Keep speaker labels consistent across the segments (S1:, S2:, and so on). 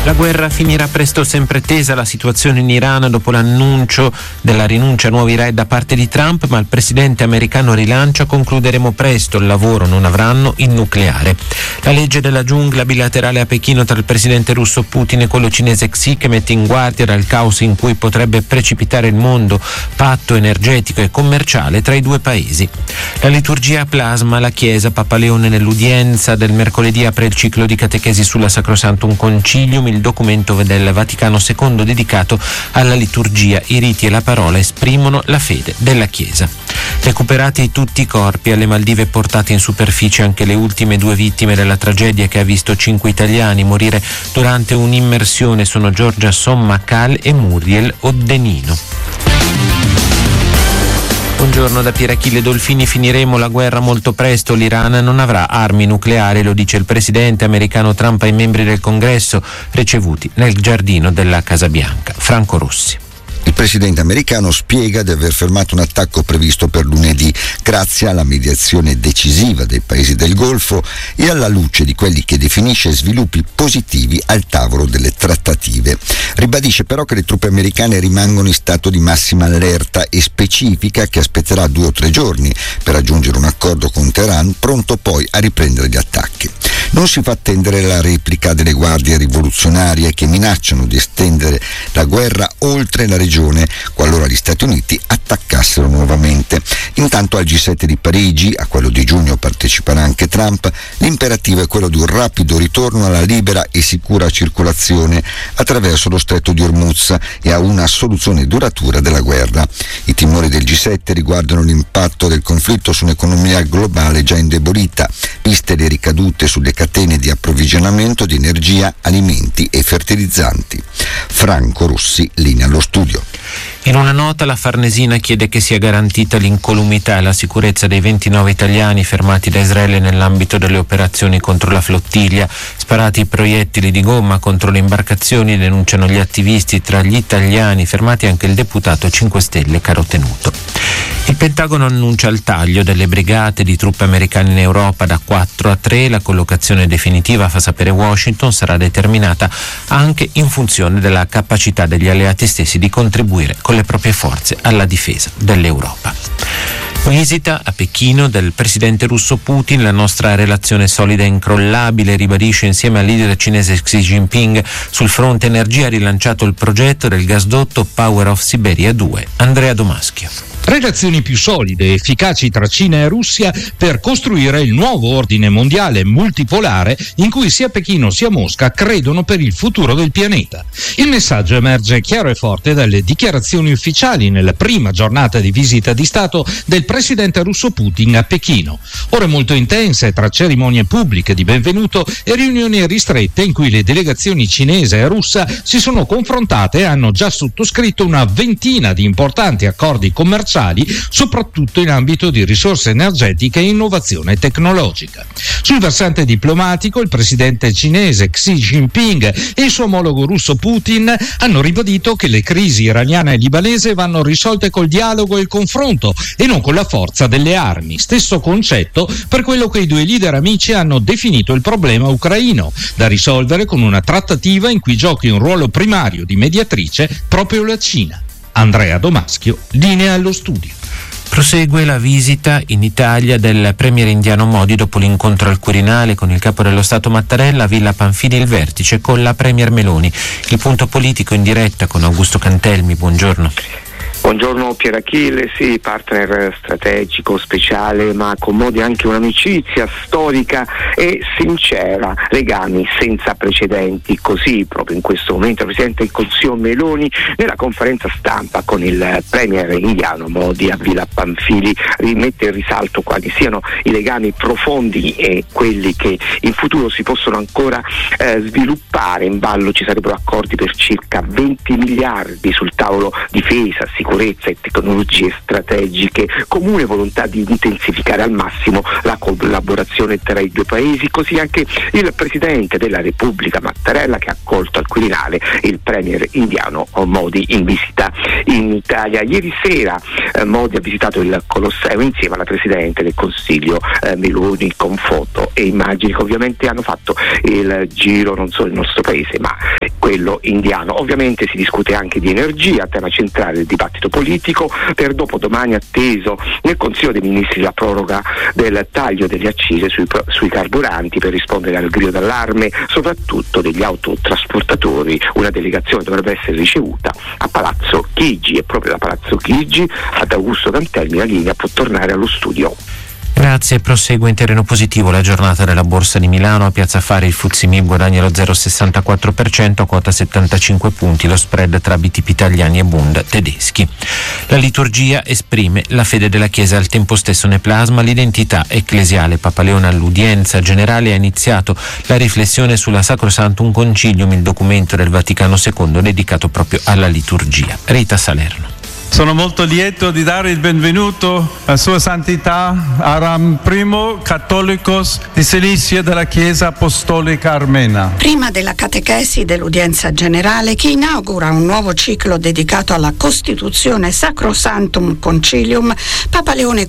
S1: La guerra finirà presto, sempre tesa la situazione in Iran dopo l'annuncio della rinuncia a nuovi raid da parte di Trump, ma il presidente americano rilancia: concluderemo presto il lavoro, non avranno il nucleare. La legge della giungla bilaterale a Pechino tra il presidente russo Putin e quello cinese Xi, che mette in guardia dal caos in cui potrebbe precipitare il mondo, patto energetico e commerciale tra i due paesi. La liturgia a plasma, la Chiesa, Papa Leone nell'udienza del mercoledì apre il ciclo di catechesi sulla Sacrosanctum Concilium, il documento del Vaticano II dedicato alla liturgia. I riti e la parola esprimono la fede della Chiesa. Recuperati tutti i corpi, alle Maldive portate in superficie anche le ultime 2 vittime della tragedia che ha visto 5 italiani morire durante un'immersione. Sono Giorgia Sommacal e Muriel Oddenino. Buongiorno da Pier Achille Dolfini. Finiremo la guerra molto presto, l'Iran non avrà armi nucleari, lo dice il presidente americano Trump ai membri del Congresso ricevuti nel giardino della Casa Bianca. Franco Rossi.
S2: Il presidente americano spiega di aver fermato un attacco previsto per lunedì grazie alla mediazione decisiva dei paesi del Golfo e alla luce di quelli che definisce sviluppi positivi al tavolo delle trattative. Ribadisce però che le truppe americane rimangono in stato di massima allerta e specifica che aspetterà 2 o 3 giorni per raggiungere un accordo con Teheran, pronto poi a riprendere gli attacchi. Non si fa attendere la replica delle guardie rivoluzionarie che minacciano di estendere la guerra oltre la regione qualora gli Stati Uniti attaccassero nuovamente. Intanto al G7 di Parigi, a quello di giugno parteciperà anche Trump, l'imperativo è quello di un rapido ritorno alla libera e sicura circolazione attraverso lo stretto di Hormuz e a una soluzione duratura della guerra. I timori del G7 riguardano l'impatto del conflitto su un'economia globale già indebolita, viste le ricadute sulle catene di approvvigionamento di energia, alimenti e fertilizzanti. Franco Rossi, linea allo studio.
S1: In una nota la Farnesina chiede che sia garantita l'incolumità e la sicurezza dei 29 italiani fermati da Israele nell'ambito delle operazioni contro la flottiglia. Sparati proiettili di gomma contro le imbarcazioni, denunciano gli attivisti. Tra gli italiani fermati anche il deputato 5 Stelle Carotenuto. Il Pentagono annuncia il taglio delle brigate di truppe americane in Europa da 4 a 3. La collocazione definitiva, fa sapere Washington, sarà determinata anche in funzione della capacità degli alleati stessi di contribuire con le proprie forze alla difesa dell'Europa. Visita a Pechino del presidente russo Putin. La nostra relazione solida e incrollabile, ribadisce insieme al leader cinese Xi Jinping. Sul fronte energia ha rilanciato il progetto del gasdotto Power of Siberia 2. Andrea Domaschio.
S3: Relazioni più solide e efficaci tra Cina e Russia per costruire il nuovo ordine mondiale multipolare in cui sia Pechino sia Mosca credono per il futuro del pianeta. Il messaggio emerge chiaro e forte dalle dichiarazioni ufficiali nella prima giornata di visita di Stato del presidente russo Putin a Pechino. Ore molto intense tra cerimonie pubbliche di benvenuto e riunioni ristrette in cui le delegazioni cinese e russa si sono confrontate e hanno già sottoscritto una ventina di importanti accordi commerciali, soprattutto in ambito di risorse energetiche e innovazione tecnologica. Sul versante diplomatico, il presidente cinese Xi Jinping e il suo omologo russo Putin hanno ribadito che le crisi iraniana e libanese vanno risolte col dialogo e il confronto e non con la forza delle armi, stesso concetto per quello che i due leader amici hanno definito il problema ucraino, da risolvere con una trattativa in cui giochi un ruolo primario di mediatrice proprio la Cina. Andrea Domaschio, linea allo studio.
S1: Prosegue la visita in Italia del premier indiano Modi dopo l'incontro al Quirinale con il capo dello Stato Mattarella. A Villa Pamphili il vertice con la premier Meloni. Il punto politico in diretta con Augusto Cantelmi. Buongiorno.
S4: Buongiorno Pier Achille, sì, partner strategico, speciale, ma con Modi anche un'amicizia storica e sincera, legami senza precedenti. Così proprio in questo momento il Presidente del Consiglio Meloni nella conferenza stampa con il premier indiano Modi a Villa Pamphili rimette in risalto quali siano i legami profondi e quelli che in futuro si possono ancora sviluppare. In ballo ci sarebbero accordi per circa 20 miliardi sul tavolo difesa, sicurezza e tecnologie strategiche, comune volontà di intensificare al massimo la collaborazione tra i due paesi. Così anche il Presidente della Repubblica Mattarella, che ha accolto al Quirinale il premier indiano Modi in visita in Italia. Ieri sera Modi ha visitato il Colosseo insieme alla Presidente del Consiglio Meloni, con foto e immagini che ovviamente hanno fatto il giro non solo del nostro paese ma quello indiano. Ovviamente si discute anche di energia, tema centrale del dibattito politico. Per dopodomani atteso nel Consiglio dei Ministri la proroga del taglio delle accise sui carburanti per rispondere al grido d'allarme soprattutto degli autotrasportatori. Una delegazione dovrebbe essere ricevuta a Palazzo Chigi e proprio da Palazzo Chigi ad Augusto Cantelmi la linea può tornare allo studio.
S1: Grazie, prosegue in terreno positivo la giornata della Borsa di Milano. A Piazza Affari il FTSE MIB guadagna lo 0,64% a quota 75 punti, lo spread tra BTP italiani e Bund tedeschi. La liturgia esprime la fede della Chiesa, al tempo stesso ne plasma l'identità ecclesiale. Papa Leone all'udienza generale ha iniziato la riflessione sulla Sacrosanctum Concilium, il documento del Vaticano II dedicato proprio alla liturgia. Rita Salerno.
S5: Sono molto lieto di dare il benvenuto a Sua Santità Aram I, Cattolicos di Cilicia della Chiesa Apostolica Armena.
S6: Prima della catechesi dell'udienza generale, che inaugura un nuovo ciclo dedicato alla Costituzione Sacrosanctum Concilium, Papa Leone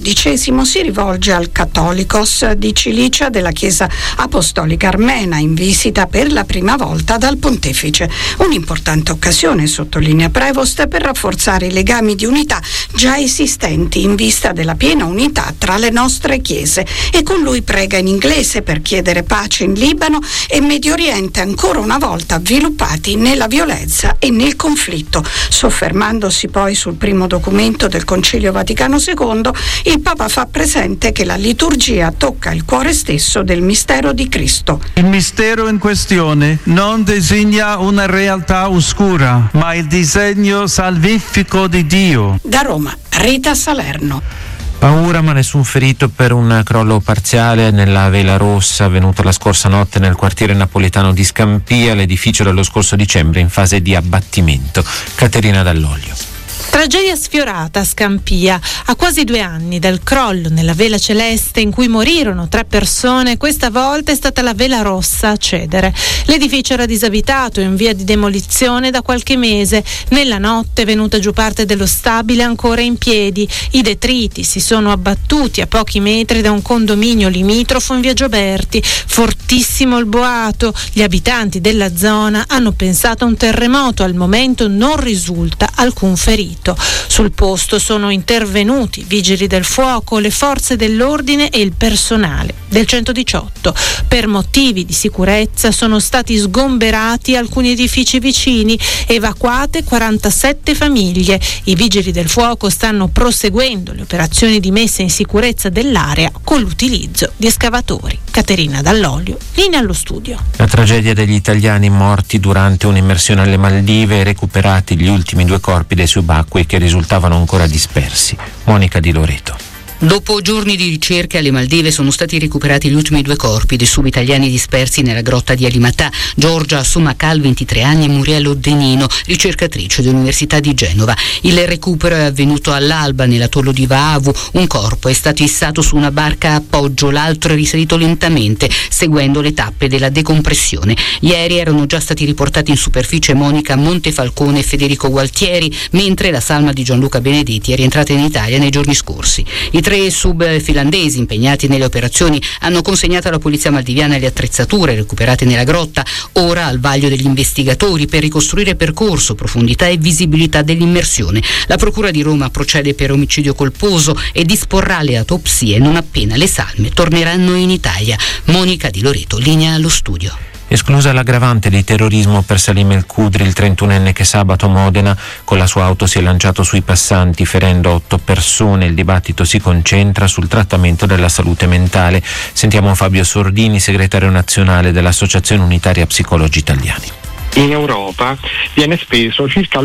S6: XIV si rivolge al Cattolicos di Cilicia della Chiesa Apostolica Armena, in visita per la prima volta dal Pontefice. Un'importante occasione, sottolinea Prevost, per rafforzare i legami di unità già esistenti in vista della piena unità tra le nostre chiese, e con lui prega in inglese per chiedere pace in Libano e Medio Oriente, ancora una volta avviluppati nella violenza e nel conflitto. Soffermandosi poi sul primo documento del Concilio Vaticano II, il Papa fa presente che la liturgia tocca il cuore stesso del mistero di Cristo.
S5: Il mistero in questione non designa una realtà oscura, ma il disegno salvifico di Dio.
S6: Da Roma, Rita Salerno.
S1: Paura ma nessun ferito per un crollo parziale nella Vela Rossa avvenuto la scorsa notte nel quartiere napoletano di Scampia, l'edificio dello scorso dicembre in fase di abbattimento. Caterina Dall'Olio.
S7: Tragedia sfiorata a Scampia. A quasi 2 anni dal crollo nella Vela Celeste in cui morirono 3 persone, questa volta è stata la Vela Rossa a cedere. L'edificio era disabitato, in via di demolizione da qualche mese. Nella notte è venuta giù parte dello stabile ancora in piedi. I detriti si sono abbattuti a pochi metri da un condominio limitrofo in via Gioberti. Fortissimo il boato. Gli abitanti della zona hanno pensato a un terremoto. Al momento non risulta alcun ferito. Sul posto sono intervenuti vigili del fuoco, le forze dell'ordine e il personale del 118. Per motivi di sicurezza sono stati sgomberati alcuni edifici vicini, evacuate 47 famiglie. I vigili del fuoco stanno proseguendo le operazioni di messa in sicurezza dell'area con l'utilizzo di escavatori. Caterina Dall'Olio, linea allo studio.
S1: La tragedia degli italiani morti durante un'immersione alle Maldive e recuperati gli ultimi 2 corpi dei subacquei che risultavano ancora dispersi. Monica Di Loreto.
S8: Dopo giorni di ricerche alle Maldive sono stati recuperati gli ultimi 2 corpi dei subitaliani dispersi nella grotta di Alimatà, Giorgia Sumacal, 23 anni, e Muriel Denino, ricercatrice dell'Università di Genova. Il recupero è avvenuto all'alba nell'atollo di Vaavu. Un corpo è stato issato su una barca a appoggio, l'altro è risalito lentamente, seguendo le tappe della decompressione. Ieri erano già stati riportati in superficie Monica Montefalcone e Federico Gualtieri, mentre la salma di Gianluca Benedetti è rientrata in Italia nei giorni scorsi. I 3 sub finlandesi impegnati nelle operazioni hanno consegnato alla polizia maldiviana le attrezzature recuperate nella grotta, ora al vaglio degli investigatori per ricostruire percorso, profondità e visibilità dell'immersione. La Procura di Roma procede per omicidio colposo e disporrà le autopsie non appena le salme torneranno in Italia. Monica Di Loreto, linea allo studio.
S1: Esclusa l'aggravante di terrorismo per Salim El Khudri, il 31enne che sabato a Modena con la sua auto si è lanciato sui passanti ferendo 8 persone. Il dibattito si concentra sul trattamento della salute mentale. Sentiamo Fabio Sordini, segretario nazionale dell'Associazione Unitaria Psicologi Italiani.
S9: In Europa viene speso circa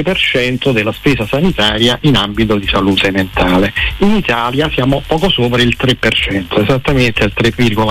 S9: l'11% della spesa sanitaria in ambito di salute mentale. In Italia siamo poco sopra il 3%, esattamente il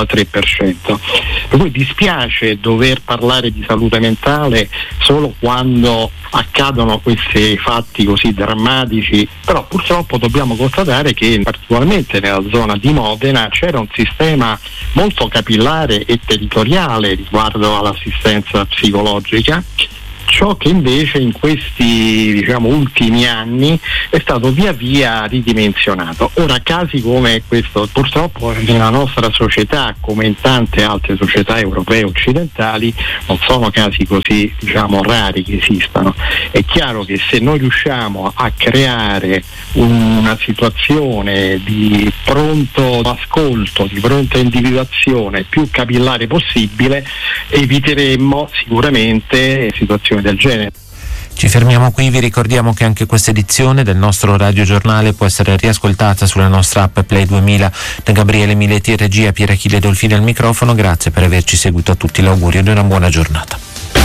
S9: 3,3%. Per cui dispiace dover parlare di salute mentale solo quando accadono questi fatti così drammatici, però purtroppo dobbiamo constatare che particolarmente nella zona di Modena c'era un sistema molto capillare e territoriale riguardo all'assistenza psicologica Ciò che invece in questi ultimi anni è stato via via ridimensionato. Ora, casi come questo purtroppo nella nostra società, come in tante altre società europee occidentali, non sono casi così rari che esistano. È chiaro che se noi riusciamo a creare una situazione di pronto ascolto, di pronta individuazione più capillare possibile, eviteremmo sicuramente situazioni del genere.
S1: Ci fermiamo qui, vi ricordiamo che anche questa edizione del nostro radiogiornale può essere riascoltata sulla nostra app Play 2000. Da Gabriele Mileti in regia, Pier Achille Dolfini al microfono, grazie per averci seguito, a tutti l'augurio di una buona giornata.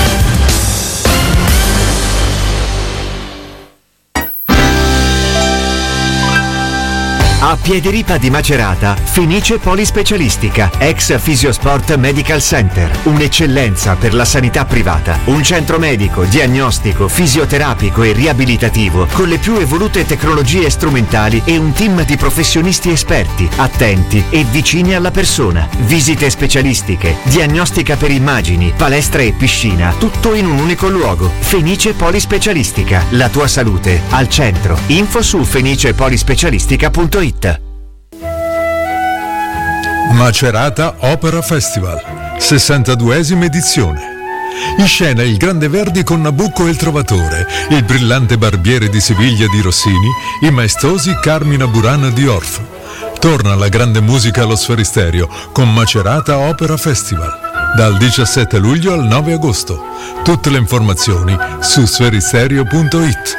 S10: A Piediripa di Macerata, Fenice Polispecialistica, ex Fisiosport Medical Center, un'eccellenza per la sanità privata, un centro medico, diagnostico, fisioterapico e riabilitativo con le più evolute tecnologie strumentali e un team di professionisti esperti, attenti e vicini alla persona. Visite specialistiche, diagnostica per immagini, palestra e piscina, tutto in un unico luogo. Fenice Polispecialistica, la tua salute al centro. Info su fenicepolispecialistica.it.
S11: Macerata Opera Festival, 62esima edizione. In scena il Grande Verdi con Nabucco e il Trovatore, il brillante Barbiere di Siviglia di Rossini, i maestosi Carmina Burana di Orff. Torna la grande musica allo Sferisterio con Macerata Opera Festival, dal 17 luglio al 9 agosto. Tutte le informazioni su sferisterio.it.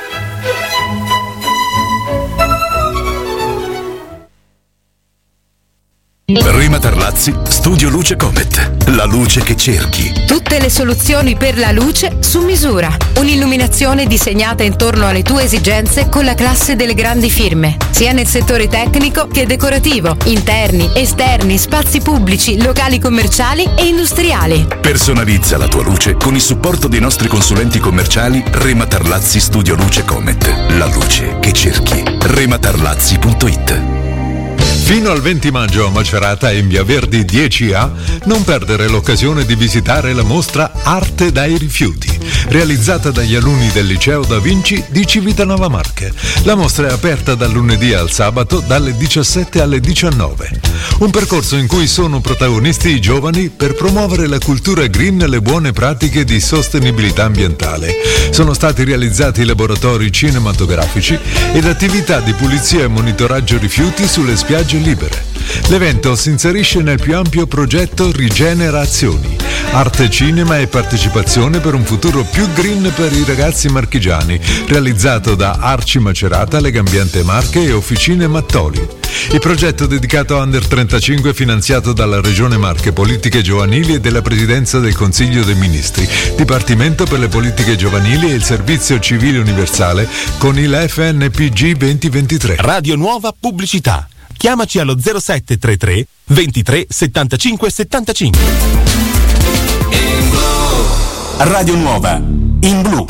S12: Rema Tarlazzi, Studio Luce Comet. La luce che cerchi.
S13: Tutte le soluzioni per la luce su misura. Un'illuminazione disegnata intorno alle tue esigenze con la classe delle grandi firme, sia nel settore tecnico che decorativo, interni, esterni, spazi pubblici, locali commerciali e industriali.
S12: Personalizza la tua luce con il supporto dei nostri consulenti commerciali Rema Tarlazzi Studio Luce Comet. La luce che cerchi. rematarlazzi.it.
S11: Fino al 20 maggio a Macerata in Via Verdi 10A non perdere l'occasione di visitare la mostra Arte dai rifiuti, realizzata dagli alunni del Liceo Da Vinci di Civitanova Marche. La mostra è aperta dal lunedì al sabato dalle 17 alle 19. Un percorso in cui sono protagonisti i giovani per promuovere la cultura green e le buone pratiche di sostenibilità ambientale. Sono stati realizzati laboratori cinematografici ed attività di pulizia e monitoraggio rifiuti sulle spiagge libere. L'evento si inserisce nel più ampio progetto Rigenerazioni, arte, cinema e partecipazione per un futuro più green per i ragazzi marchigiani, realizzato da Arci Macerata, Legambiente Marche e Officine Mattoli. Il progetto dedicato a Under 35 è finanziato dalla Regione Marche, Politiche Giovanili e della Presidenza del Consiglio dei Ministri, Dipartimento per le Politiche Giovanili e il Servizio Civile Universale con il FNPG 2023.
S14: Radio Nuova Pubblicità. Chiamaci allo 0733 23 75 75. Radio Nuova in blu.